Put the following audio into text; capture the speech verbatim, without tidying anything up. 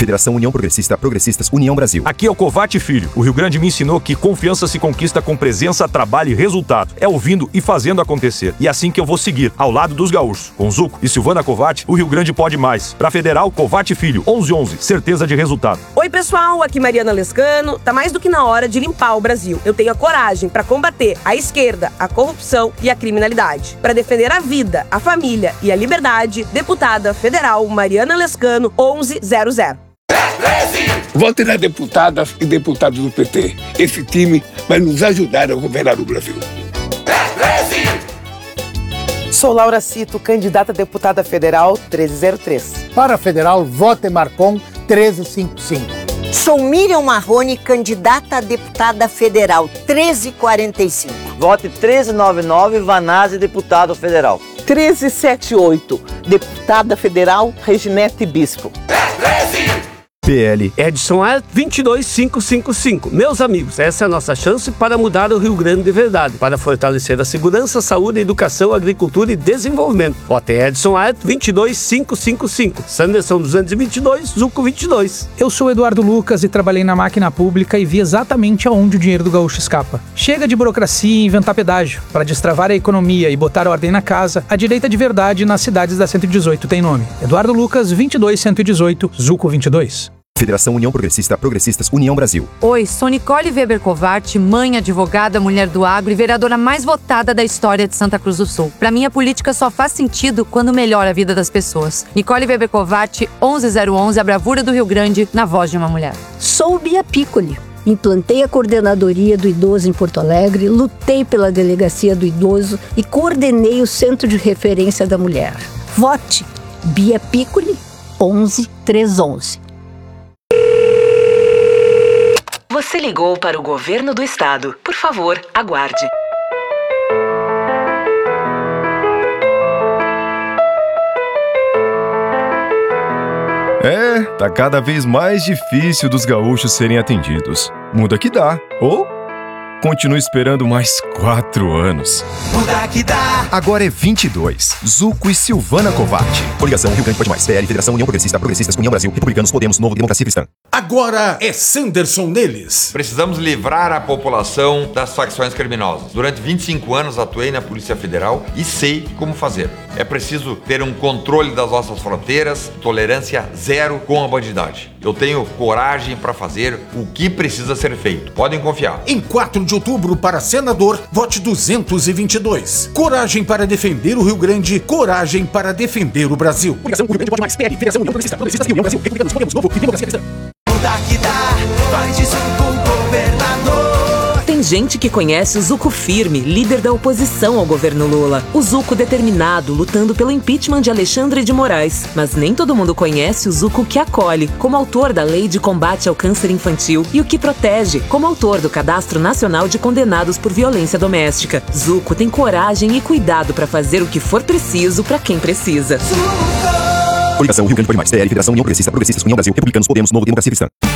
Federação União Progressista, Progressistas, União Brasil. Aqui é o Covatti Filho. O Rio Grande me ensinou que confiança se conquista com presença, trabalho e resultado. É ouvindo e fazendo acontecer. E é assim que eu vou seguir, ao lado dos gaúchos. Com Zuco e Silvana Covatti, o Rio Grande pode mais. Pra Federal, Covatti Filho, onze onze, certeza de resultado. Oi pessoal, aqui Mariana Lescano. Tá mais do que na hora de limpar o Brasil. Eu tenho a coragem pra combater a esquerda, a corrupção e a criminalidade. Pra defender a vida, a família e a liberdade, deputada federal Mariana Lescano, onze zero zero. Vote nas deputadas e deputados do P T. Esse time vai nos ajudar a governar o Brasil. Sou Laura Cito, candidata a deputada federal treze zero três. Para a federal, vote Marcon treze cinquenta e cinco. Sou Miriam Marrone, candidata a deputada federal treze quarenta e cinco. Vote treze noventa e nove, Vanazzi, deputado federal. treze setenta e oito, deputada federal Reginete Bispo. P L Edson A vinte e dois mil quinhentos e cinquenta e cinco. Meus amigos, essa é a nossa chance para mudar o Rio Grande de verdade, para fortalecer a segurança, saúde, educação, agricultura e desenvolvimento. Vote Edson A vinte e dois mil quinhentos e cinquenta e cinco. Sanderson duzentos e vinte e dois, Zuco vinte e dois. Eu sou Eduardo Lucas e trabalhei na máquina pública e vi exatamente aonde o dinheiro do gaúcho escapa. Chega de burocracia e inventar pedágio. Para destravar a economia e botar ordem na casa, a direita de verdade nas cidades da cento e dezoito tem nome. Eduardo Lucas, vinte e dois mil cento e dezoito, Zuco vinte e dois. Federação União Progressista, Progressistas, União Brasil. Oi, sou Nicole Weber Covatti, mãe, advogada, mulher do agro e vereadora mais votada da história de Santa Cruz do Sul. Pra mim, a política só faz sentido quando melhora a vida das pessoas. Nicole Weber Covatti, onze zero onze, a bravura do Rio Grande, na voz de uma mulher. Sou Bia Piccoli. Implantei a coordenadoria do idoso em Porto Alegre, lutei pela delegacia do idoso e coordenei o Centro de Referência da Mulher. Vote Bia Piccoli, onze trezentos e onze. Você ligou para o governo do estado. Por favor, aguarde. É, tá cada vez mais difícil dos gaúchos serem atendidos. Muda que dá, ou continue esperando mais quatro anos. Muda que dá. Agora é vinte e dois. Zuco e Silvana Covatti. Coligação Rio Grande Pode Mais. P L, Federação União Progressista, Progressistas, União Brasil, Republicanos, Podemos, Novo, Democracia Cristã. Agora é Sanderson neles. Precisamos livrar a população das facções criminosas. Durante vinte e cinco anos atuei na Polícia Federal e sei como fazer. É preciso ter um controle das nossas fronteiras, tolerância zero com a bandidagem. Eu tenho coragem para fazer o que precisa ser feito. Podem confiar. Em quatro de outubro, para senador, vote duzentos e vinte e dois. Coragem para defender o Rio Grande, coragem para defender o Brasil. Coligação Rio Grande Pode Mais, P L, Federação União Progressista, Progressistas e União Brasil, Republicanos, Podemos, Novo e Democracia Cristã. Muda que dá, vai de Zuco, governador. Tem gente que conhece o Zuco firme, líder da oposição ao governo Lula. O Zuco determinado, lutando pelo impeachment de Alexandre de Moraes. Mas nem todo mundo conhece o Zuco que acolhe, como autor da Lei de Combate ao Câncer Infantil, e o que protege, como autor do Cadastro Nacional de Condenados por Violência Doméstica. Zuco tem coragem e cuidado para fazer o que for preciso para quem precisa. Coligação Rio Grande Pode Mais. P L, Federação União Progressista, Progressistas, União Brasil, Republicanos, Podemos, Novo, Democracia Cristã.